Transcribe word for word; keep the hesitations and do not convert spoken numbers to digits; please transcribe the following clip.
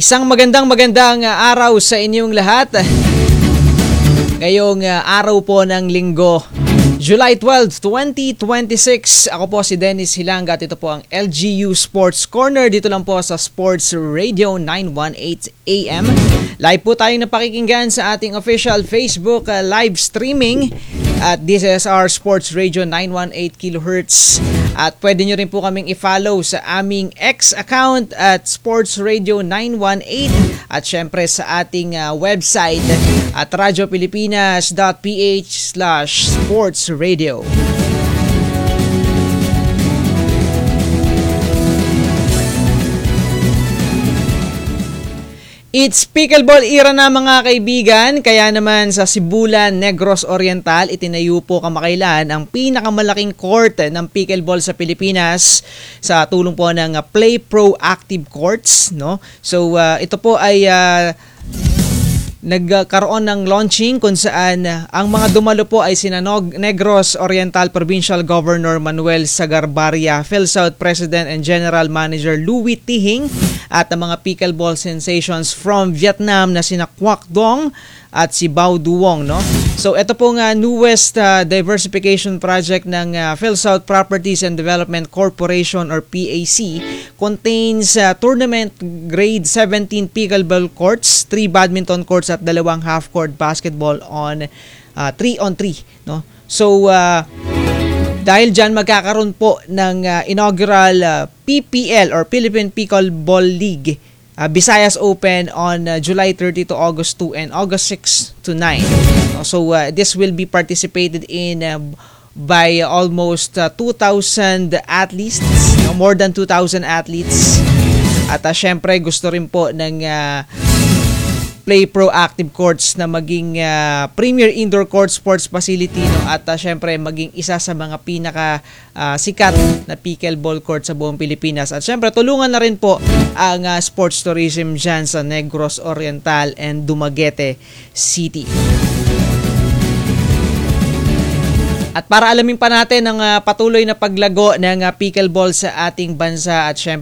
Isang magandang magandang uh, araw sa inyong lahat. Ngayong uh, araw po ng linggo, July twelfth, twenty twenty-six. Ako po si Dennis Hilanga at ito po ang L G U Sports Corner. Dito lang po sa Sports Radio nine eighteen A M. Live po tayong napakikinggan sa ating official Facebook uh, live streaming. At this is our Sports Radio nine eighteen kilohertz. At pwede nyo rin po kaming i-follow sa aming X account at Sports Radio nine eighteen. At syempre sa ating uh, website at radiopilipinas dot p h slash sports radio. It's pickleball era na mga kaibigan, kaya naman sa Sibulan, Negros Oriental, itinayo po kamakailan ang pinakamalaking court ng pickleball sa Pilipinas sa tulong po ng Play Pro Active Courts, no? So uh, ito po ay uh, nagkaroon ng launching kung saan ang mga dumalo po ay sina Negros Oriental Provincial Governor Manuel Sagarbarria, PhilSouth President and General Manager Louis Tihing, at ang mga pickleball sensations from Vietnam na sina Quoc Dong at si Bao Duong, no? So ito po nga newest uh, diversification project ng uh, PhilSouth Properties and Development Corporation or P A C contains uh, tournament grade seventeen pickleball courts, three badminton courts at dalawang half-court basketball on uh, three on three, no? So uh, dahil dyan magkakaroon po ng uh, inaugural uh, P P L or Philippine Pickleball League uh, Visayas Open on uh, July thirtieth to August second and August sixth to ninth. So uh, this will be participated in uh, by almost uh, two thousand athletes, no? More than two thousand athletes. At uh, syempre gusto rin po ng uh, Play Pro Active Courts na maging uh, premier indoor court sports facility, no? At uh, syempre maging isa sa mga pinaka uh, sikat na pickleball court sa buong Pilipinas. At syempre tulungan na rin po ang uh, sports tourism dyan sa Negros Oriental and Dumaguete City. At para alamin pa natin ang uh, patuloy na paglago ng uh, pickleball sa ating bansa at syempre